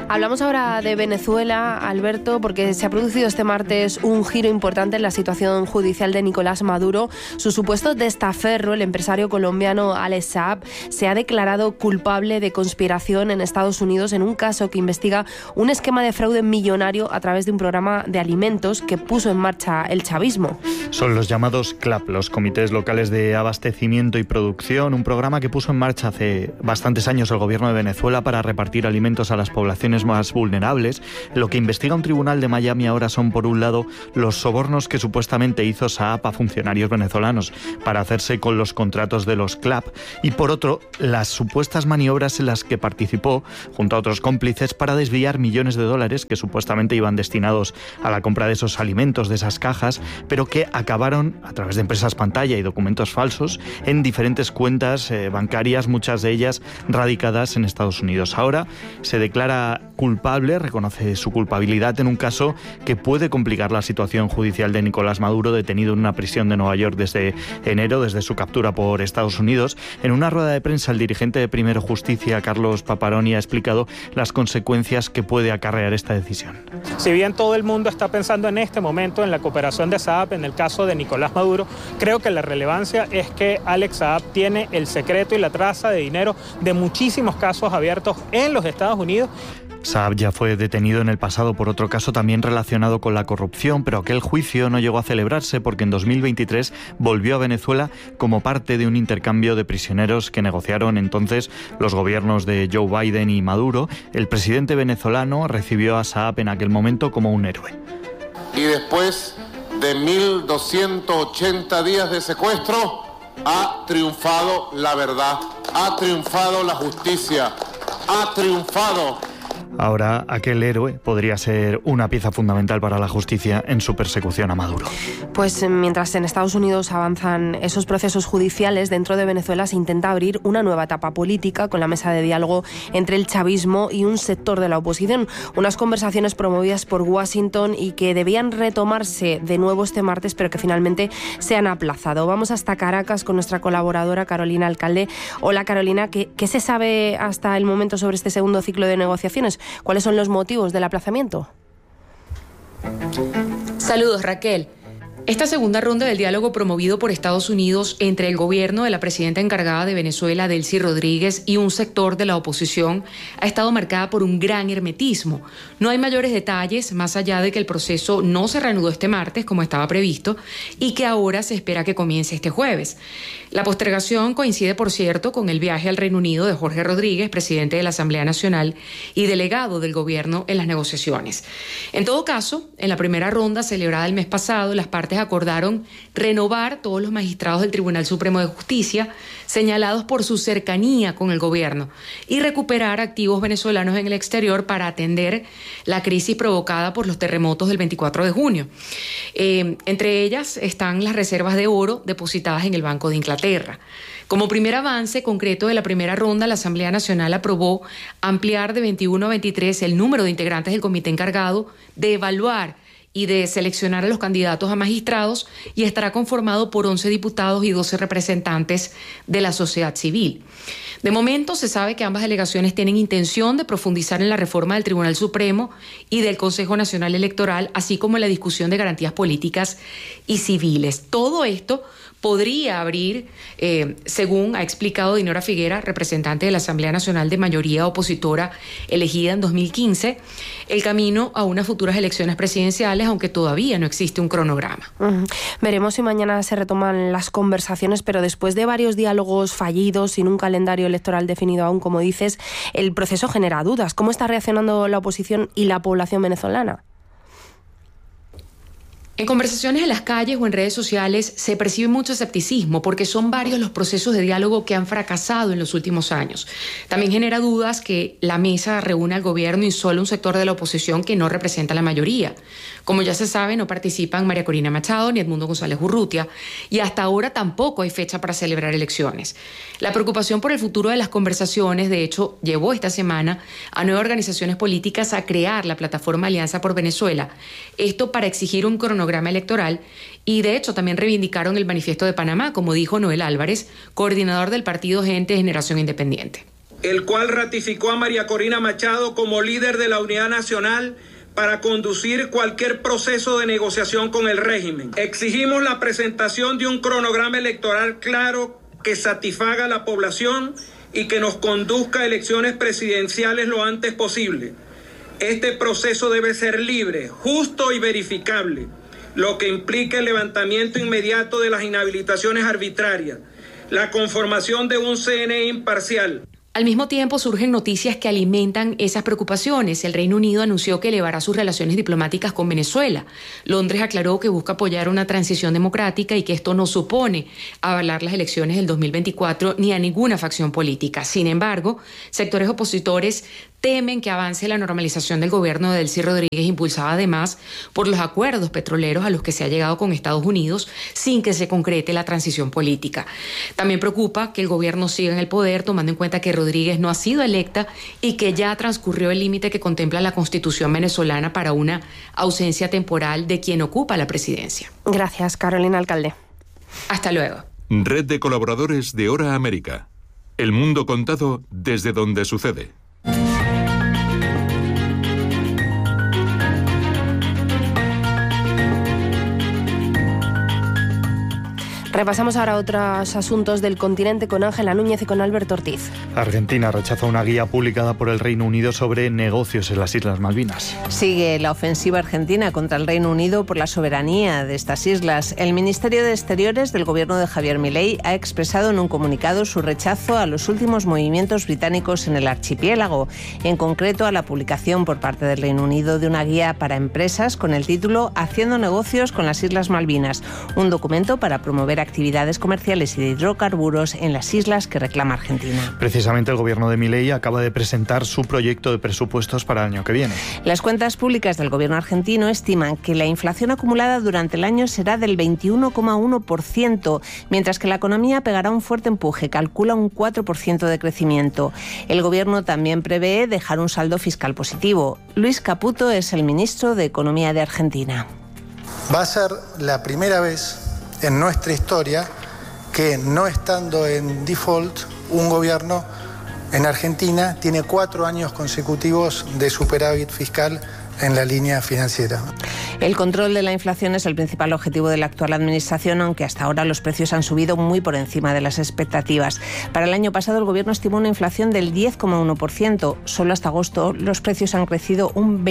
Hablamos ahora de Venezuela, Alberto, porque se ha producido este martes un giro importante en la situación judicial de Nicolás Maduro. Su supuesto testaferro, el empresario colombiano Alex Saab, se ha declarado culpable de conspiración en Estados Unidos en un caso que investiga un esquema de fraude millonario a través de un programa de alimentos que puso en marcha el chavismo. Son los llamados CLAP, los Comités Locales de Abastecimiento y Producción, un programa que puso en marcha hace bastantes años el gobierno de Venezuela para repartir alimentos a las poblaciones más vulnerables. Lo que investiga un tribunal de Miami ahora son, por un lado, los sobornos que supuestamente hizo Saab a funcionarios venezolanos para hacerse con los contratos de los CLAP, y por otro, las supuestas maniobras en las que participó junto a otros cómplices para desviar millones de dólares que supuestamente iban destinados a la compra de esos alimentos, de esas cajas, pero que acabaron a través de empresas pantalla y documentos falsos en diferentes cuentas bancarias, muchas de ellas radicadas en Estados Unidos. Ahora se declara culpable, reconoce su culpabilidad en un caso que puede complicar la situación judicial de Nicolás Maduro, detenido en una prisión de Nueva York desde enero, desde su captura por Estados Unidos. En una rueda de prensa, el dirigente de Primero Justicia, Carlos Paparoni, ha explicado las consecuencias que puede acarrear esta decisión. Si bien todo el mundo está pensando en este momento en la cooperación de Saab en el caso de Nicolás Maduro, creo que la relevancia es que Alex Saab tiene el secreto y la traza de dinero de muchísimos casos abiertos en los Estados Unidos. Saab ya fue detenido en el pasado por otro caso también relacionado con la corrupción, pero aquel juicio no llegó a celebrarse porque en 2023 volvió a Venezuela como parte de un intercambio de prisioneros que negociaron entonces los gobiernos de Joe Biden y Maduro. El presidente venezolano recibió a Saab en aquel momento como un héroe. Y después de 1.280 días de secuestro, ha triunfado la verdad, ha triunfado la justicia, ha triunfado. Ahora, aquel héroe podría ser una pieza fundamental para la justicia en su persecución a Maduro. Pues mientras en Estados Unidos avanzan esos procesos judiciales, dentro de Venezuela se intenta abrir una nueva etapa política con la mesa de diálogo entre el chavismo y un sector de la oposición. Unas conversaciones promovidas por Washington y que debían retomarse de nuevo este martes, pero que finalmente se han aplazado. Vamos hasta Caracas con nuestra colaboradora Carolina Alcalde. Hola Carolina, ¿qué se sabe hasta el momento sobre este segundo ciclo de negociaciones? ¿Cuáles son los motivos del aplazamiento? Saludos, Raquel. Esta segunda ronda del diálogo promovido por Estados Unidos entre el gobierno de la presidenta encargada de Venezuela, Delcy Rodríguez, y un sector de la oposición ha estado marcada por un gran hermetismo. No hay mayores detalles, más allá de que el proceso no se reanudó este martes, como estaba previsto, y que ahora se espera que comience este jueves. La postergación coincide, por cierto, con el viaje al Reino Unido de Jorge Rodríguez, presidente de la Asamblea Nacional y delegado del gobierno en las negociaciones. En todo caso, en la primera ronda celebrada el mes pasado, las partes acordaron renovar todos los magistrados del Tribunal Supremo de Justicia señalados por su cercanía con el gobierno y recuperar activos venezolanos en el exterior para atender la crisis provocada por los terremotos del 24 de junio. Entre ellas están las reservas de oro depositadas en el Banco de Inglaterra. Como primer avance concreto de la primera ronda, la Asamblea Nacional aprobó ampliar de 21 a 23 el número de integrantes del comité encargado de evaluar y de seleccionar a los candidatos a magistrados, y estará conformado por 11 diputados y 12 representantes de la sociedad civil. De momento se sabe que ambas delegaciones tienen intención de profundizar en la reforma del Tribunal Supremo y del Consejo Nacional Electoral, así como en la discusión de garantías políticas y civiles. Todo esto podría abrir, según ha explicado Dinora Figuera, representante de la Asamblea Nacional de mayoría opositora elegida en 2015, el camino a unas futuras elecciones presidenciales, aunque todavía no existe un cronograma. Veremos si mañana se retoman las conversaciones, pero después de varios diálogos fallidos, sin un calendario electoral definido aún, como dices, el proceso genera dudas. ¿Cómo está reaccionando la oposición y la población venezolana? En conversaciones en las calles o en redes sociales se percibe mucho escepticismo porque son varios los procesos de diálogo que han fracasado en los últimos años. También genera dudas que la mesa reúne al gobierno y solo un sector de la oposición que no representa la mayoría. Como ya se sabe, no participan María Corina Machado ni Edmundo González Urrutia, y hasta ahora tampoco hay fecha para celebrar elecciones. La preocupación por el futuro de las conversaciones, de hecho, llevó esta semana a 9 organizaciones políticas a crear la plataforma Alianza por Venezuela. Esto para exigir un cronograma electoral, y de hecho también reivindicaron el Manifiesto de Panamá, como dijo Noel Álvarez, coordinador del partido Gente de Generación Independiente. el cual ratificó a María Corina Machado como líder de la Unidad Nacional para conducir cualquier proceso de negociación con el régimen. Exigimos la presentación de un cronograma electoral claro que satisfaga a la población y que nos conduzca a elecciones presidenciales lo antes posible. Este proceso debe ser libre, justo y verificable, lo que implica el levantamiento inmediato de las inhabilitaciones arbitrarias, la conformación de un CNE imparcial. Al mismo tiempo surgen noticias que alimentan esas preocupaciones. El Reino Unido anunció que elevará sus relaciones diplomáticas con Venezuela. Londres aclaró que busca apoyar una transición democrática y que esto no supone avalar las elecciones del 2024 ni a ninguna facción política. Sin embargo, sectores opositores temen que avance la normalización del gobierno de Delcy Rodríguez, impulsada además por los acuerdos petroleros a los que se ha llegado con Estados Unidos sin que se concrete la transición política. También preocupa que el gobierno siga en el poder, tomando en cuenta que Rodríguez no ha sido electa y que ya transcurrió el límite que contempla la Constitución venezolana para una ausencia temporal de quien ocupa la presidencia. Gracias, Carolina Alcalde. Hasta luego. Red de colaboradores de Hora América. El mundo contado desde donde sucede. Repasamos ahora otros asuntos del continente con Ángela Núñez y con Alberto Ortiz. Argentina rechaza una guía publicada por el Reino Unido sobre negocios en las Islas Malvinas. Sigue la ofensiva argentina contra el Reino Unido por la soberanía de estas islas. El Ministerio de Exteriores del gobierno de Javier Milei ha expresado en un comunicado su rechazo a los últimos movimientos británicos en el archipiélago, en concreto a la publicación por parte del Reino Unido de una guía para empresas con el título Haciendo negocios con las Islas Malvinas, un documento para promover actividades comerciales y de hidrocarburos en las islas que reclama Argentina. Precisamente el gobierno de Milei acaba de presentar su proyecto de presupuestos para el año que viene. Las cuentas públicas del gobierno argentino estiman que la inflación acumulada durante el año será del 21,1%, mientras que la economía pegará un fuerte empuje, calcula un 4% de crecimiento. El gobierno también prevé dejar un saldo fiscal positivo. Luis Caputo es el ministro de Economía de Argentina. Va a ser la primera vez en nuestra historia que, no estando en default, un gobierno en Argentina tiene 4 años consecutivos de superávit fiscal en la línea financiera. El control de la inflación es el principal objetivo de la actual administración, aunque hasta ahora los precios han subido muy por encima de las expectativas. Para el año pasado el gobierno estimó una inflación del 10,1%. Solo hasta agosto los precios han crecido un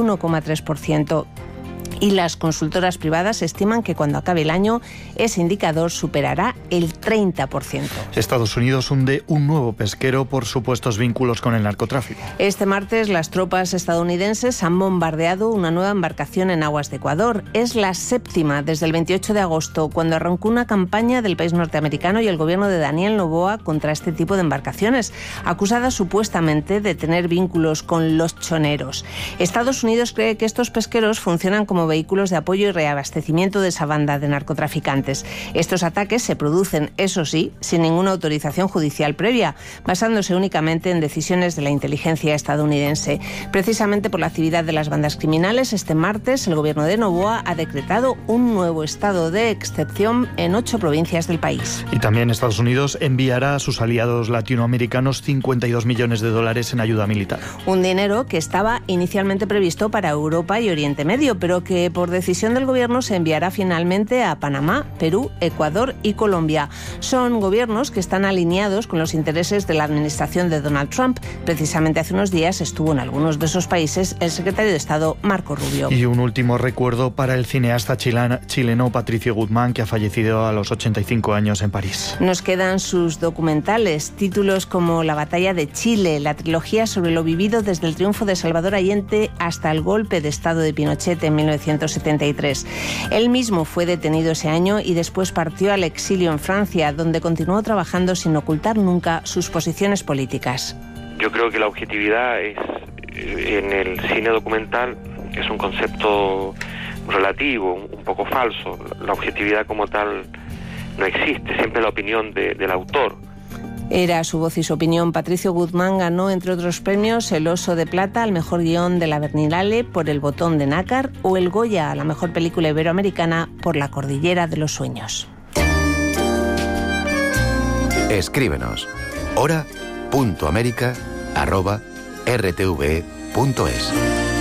21,3%. Y las consultoras privadas estiman que cuando acabe el año ese indicador superará el 30%. Estados Unidos hunde un nuevo pesquero por supuestos vínculos con el narcotráfico. Este martes las tropas estadounidenses han bombardeado una nueva embarcación en aguas de Ecuador. Es la 7ª desde el 28 de agosto, cuando arrancó una campaña del país norteamericano y el gobierno de Daniel Noboa contra este tipo de embarcaciones, acusadas supuestamente de tener vínculos con los choneros. Estados Unidos cree que estos pesqueros funcionan como vehículos de apoyo y reabastecimiento de esa banda de narcotraficantes. Estos ataques se producen, eso sí, sin ninguna autorización judicial previa, basándose únicamente en decisiones de la inteligencia estadounidense. Precisamente por la actividad de las bandas criminales, este martes el gobierno de Noboa ha decretado un nuevo estado de excepción en 8 provincias del país. Y también Estados Unidos enviará a sus aliados latinoamericanos $52 millones en ayuda militar. Un dinero que estaba inicialmente previsto para Europa y Oriente Medio, pero que por decisión del gobierno se enviará finalmente a Panamá, Perú, Ecuador y Colombia. Son gobiernos que están alineados con los intereses de la administración de Donald Trump. Precisamente hace unos días estuvo en algunos de esos países el secretario de Estado, Marco Rubio. Y un último recuerdo para el cineasta chileno Patricio Guzmán, que ha fallecido a los 85 años en París. Nos quedan sus documentales, títulos como La batalla de Chile, la trilogía sobre lo vivido desde el triunfo de Salvador Allende hasta el golpe de Estado de Pinochet en 1973. Él mismo fue detenido ese año y después partió al exilio en Francia, donde continuó trabajando sin ocultar nunca sus posiciones políticas. Yo creo que la objetividad en el cine documental es un concepto relativo, un poco falso. La objetividad como tal no existe, siempre la opinión del autor. Era su voz y su opinión. Patricio Guzmán ganó, entre otros premios, el Oso de Plata al mejor guión de la Berlinale por El botón de nácar o el Goya a la mejor película iberoamericana por La cordillera de los sueños. Escríbenos www.america.rtve.es.